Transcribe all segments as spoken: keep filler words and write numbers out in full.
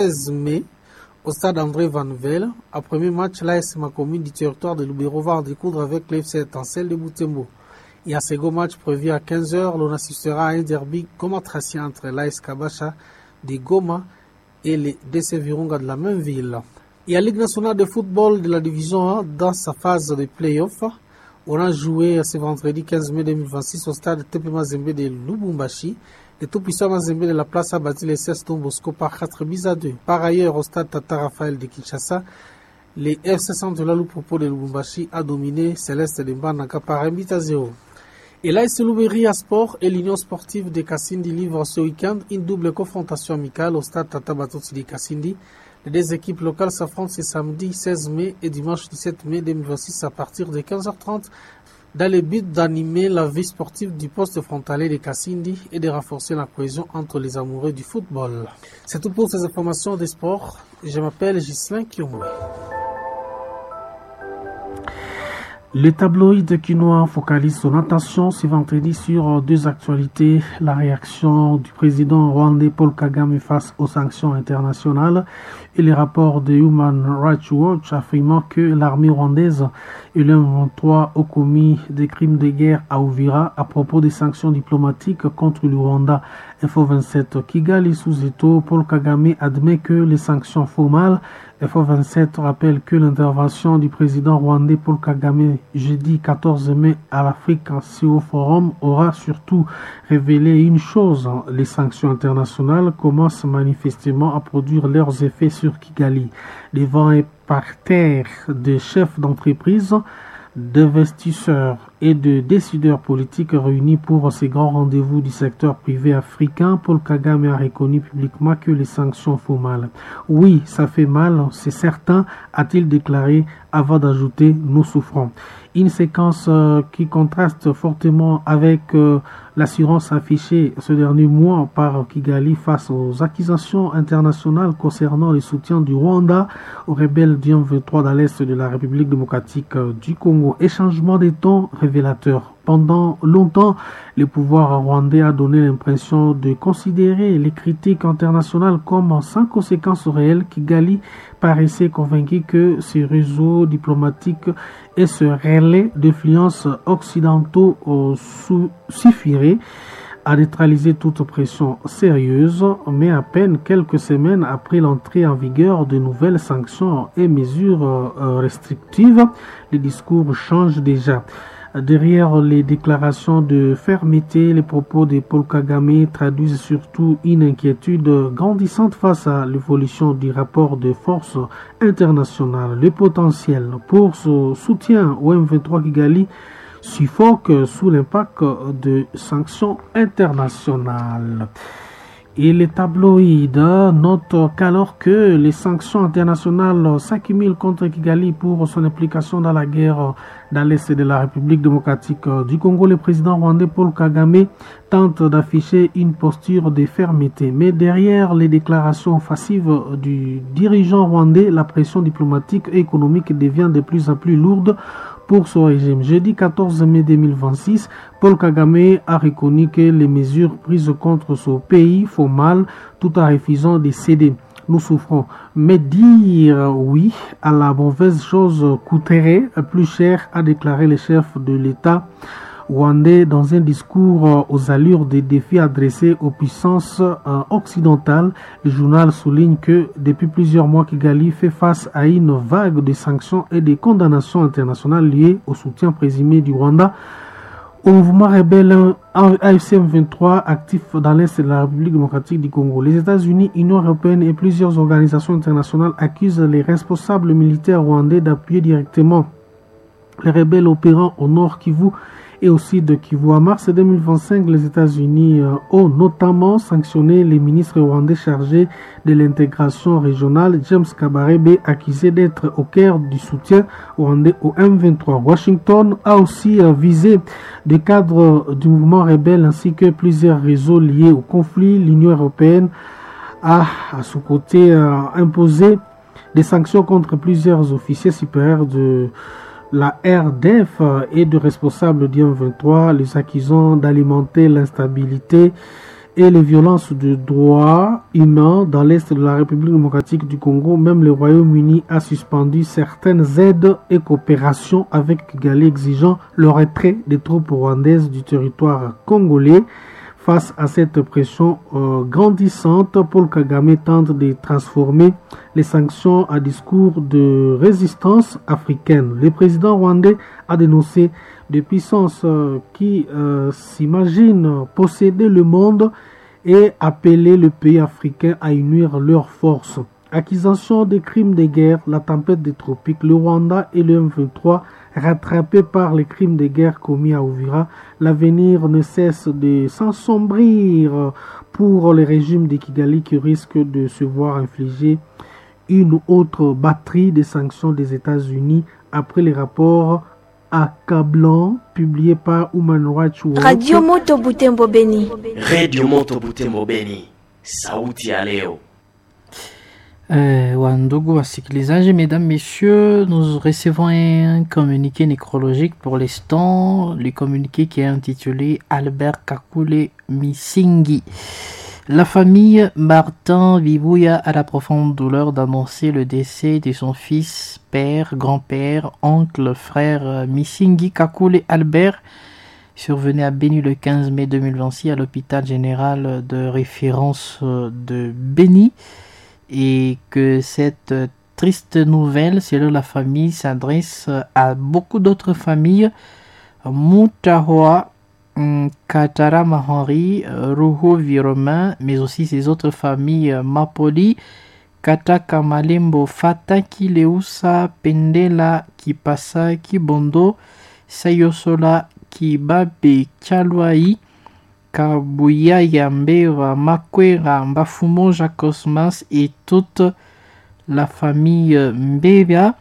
seize mai, au stade André Van Vel, à premier match, l'A S Makomi du territoire de Lubero va en découdre avec l'F C Étincelle de Butembo. Et à second match prévu à quinze heures, l'on assistera à un derby Goma-Tracia entre l'A S Kabasha de Goma et les D C Virunga de la même ville. Et à Ligue nationale de football de la division un, dans sa phase de play-off, on a joué ce vendredi quinze mai deux mille vingt-six au stade T P Mazembe de Lubumbashi. Le tout-puissant Mazembe de la place a battu les C S Don Bosco par quatre buts à deux. Par ailleurs, au stade Tata Raphaël de Kinshasa, les F C Centre de Lupopo de Lubumbashi a dominé Céleste de Mbanaka par un but à zéro. Et l'A S Louberia Sport et l'Union sportive de Kassindi livrent ce week-end une double confrontation amicale au stade Tata Batotsi de Kassindi. Les deux équipes locales s'affrontent ce samedi seize mai et dimanche dix-sept mai deux mille vingt-six à partir de quinze heures trente dans le but d'animer la vie sportive du poste frontalier de Kassindi et de renforcer la cohésion entre les amoureux du football. C'est tout pour ces informations des sports. Je m'appelle Ghislain Kiomwe. Le tabloïd quinois focalise son attention ce vendredi sur deux actualités. La réaction du président rwandais Paul Kagame face aux sanctions internationales et les rapports de Human Rights Watch affirmant que l'armée rwandaise et l'M vingt-trois ont commis des crimes de guerre à Uvira à propos des sanctions diplomatiques contre le Rwanda. Info vingt-sept Kigali sous étau, Paul Kagame admet que les sanctions font mal. F O vingt-sept rappelle que l'intervention du président rwandais Paul Kagame jeudi quatorze mai à l'Afrique C O Forum aura surtout révélé une chose. Les sanctions internationales commencent manifestement à produire leurs effets sur Kigali. Devant un parterre de chefs d'entreprise, d'investisseurs et de décideurs politiques réunis pour ces grands rendez-vous du secteur privé africain, Paul Kagame a reconnu publiquement que les sanctions font mal. Oui, ça fait mal, c'est certain, a-t-il déclaré avant d'ajouter « nous souffrons ». Une séquence euh, qui contraste fortement avec euh, l'assurance affichée ce dernier mois par Kigali face aux accusations internationales concernant le soutien du Rwanda aux rebelles du M vingt-trois dans l'est de la République démocratique du Congo. Et changement des tons révélateur. Pendant longtemps, le pouvoir rwandais a donné l'impression de considérer les critiques internationales comme sans conséquences réelles. Kigali paraissait convaincu que ces réseaux diplomatiques et ce relais d'influence occidentaux suffiraient à neutraliser toute pression sérieuse, mais à peine quelques semaines après l'entrée en vigueur de nouvelles sanctions et mesures restrictives, les discours changent déjà. Derrière les déclarations de fermeté, les propos de Paul Kagame traduisent surtout une inquiétude grandissante face à l'évolution du rapport de force internationale. Le potentiel pour ce soutien au M vingt-trois Kigali suffoque sous l'impact de sanctions internationales. Et les tabloïds notent qu'alors que les sanctions internationales s'accumulent contre Kigali pour son implication dans la guerre dans l'est de la République démocratique du Congo, le président rwandais Paul Kagame tente d'afficher une posture de fermeté. Mais derrière les déclarations offensives du dirigeant rwandais, la pression diplomatique et économique devient de plus en plus lourde pour ce régime. Jeudi quatorze mai deux mille vingt-six, Paul Kagame a reconnu que les mesures prises contre ce pays font mal tout en refusant de céder. Nous souffrons. Mais dire oui à la mauvaise chose coûterait plus cher, a déclaré le chef de l'État rwandais dans un discours aux allures des défis adressés aux puissances occidentales. Le journal souligne que depuis plusieurs mois, Kigali fait face à une vague de sanctions et de condamnations internationales liées au soutien présumé du Rwanda au mouvement rebelle A F C M vingt-trois actif dans l'est de la République démocratique du Congo. Les États-Unis, Union européenne et plusieurs organisations internationales accusent les responsables militaires rwandais d'appuyer directement les rebelles opérant au nord Kivu et aussi de Kivu. En mars deux mille vingt-cinq, les États-Unis euh, ont notamment sanctionné les ministres rwandais chargés de l'intégration régionale, James Kabarebe, accusé d'être au cœur du soutien rwandais au M vingt-trois. Washington a aussi euh, visé des cadres du mouvement rebelle ainsi que plusieurs réseaux liés au conflit. L'Union européenne a, à son côté, euh, imposé des sanctions contre plusieurs officiers supérieurs de la R D F et de responsables du M vingt-trois, les accusant d'alimenter l'instabilité et les violences de droits humains dans l'est de la République démocratique du Congo. Même le Royaume-Uni a suspendu certaines aides et coopérations avec Kigali, exigeant le retrait des troupes rwandaises du territoire congolais. Face à cette pression euh, grandissante, Paul Kagame tente de transformer les sanctions en discours de résistance africaine. Le président rwandais a dénoncé des puissances euh, qui euh, s'imaginent posséder le monde et appelé le pays africain à unir leurs forces. Accusation des crimes de guerre, la tempête des tropiques, le Rwanda et le M vingt-trois rattrapés par les crimes de guerre commis à Uvira. L'avenir ne cesse de s'ensombrir pour le régime de Kigali qui risque de se voir infliger une autre batterie de sanctions des États-Unis après les rapports accablants publiés par Human Rights Watch. Radio Moto Butembo Beni. Radio Moto Butembo Beni. Sauti ya leo. Euh, Wandogo wasikilizaji, mesdames, messieurs, nous recevons un communiqué nécrologique pour l'instant, le communiqué qui est intitulé Albert Kakule Misingi. La famille Martin Vibouya a la profonde douleur d'annoncer le décès de son fils, père, grand-père, oncle, frère Misingi Kakule Albert, survenu à Beni le quinze mai deux mille vingt-six à l'hôpital général de référence de Beni. Et que cette triste nouvelle, selon la famille, s'adresse à beaucoup d'autres familles. Moutahua, Katarama Henri, Ruho Viroma, mais aussi ses autres familles Mapoli, Kataka Malembo, Fataki Leusa, Pendela, Kipasa, Kibondo, Sayosola, Kibabe, Chalwai, Kabuya Yambera, Makwera, Mbafumo, Jacosmas et toute la famille Mbeba,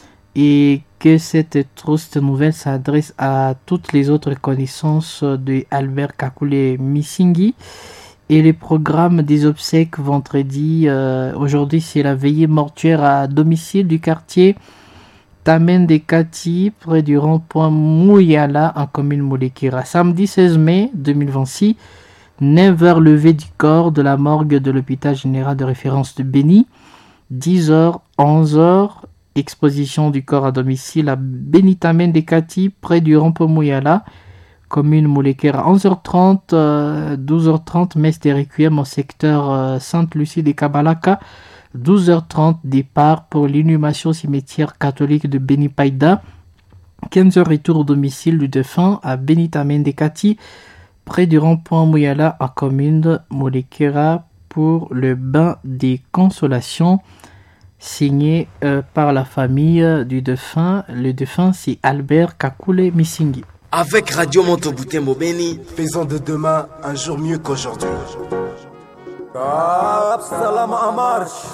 et que cette triste nouvelle s'adresse à toutes les autres connaissances de Albert Kakule Misingi. Et les programmes des obsèques vendredi, euh, aujourd'hui c'est la veillée mortuaire à domicile du quartier Tamen de Kati, près du rond-point Mouyala, en commune Moulekira. Samedi seize mai deux mille vingt-six, neuf heures levée du corps de la morgue de l'hôpital général de référence de Beni. dix heures, onze heures, exposition du corps à domicile à Beni Tamen de Kati, près du rond-point Mouyala, commune Moulekira. onze heures trente, euh, douze heures trente, messe des requiem au secteur euh, Sainte-Lucie de Kabalaka. douze heures trente, départ pour l'inhumation au cimetière catholique de Beni Païda. quinze heures, retour au domicile du défunt à Beni Tamen de Kati, près du rond-point Mouyala, en commune Moulekira, pour le bain des consolations, signé euh, par la famille du défunt. Le défunt, c'est Albert Kakule Misingi. Avec Radio Moto Butembo Beni, faisons de demain un jour mieux qu'aujourd'hui. Cap Salam en marche.